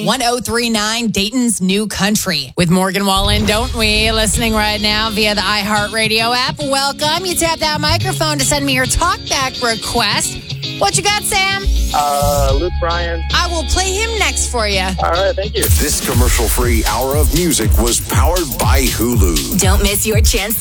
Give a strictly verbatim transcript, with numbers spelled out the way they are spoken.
one oh three point nine Dayton's New Country. With Morgan Wallen, don't we? Listening right now via the iHeartRadio app. Welcome. You tap that microphone to send me your talkback request. What you got, Sam? Uh, Luke Bryan. I will play him next for you. All right, thank you. This commercial-free hour of music was powered by Hulu. Don't miss your chance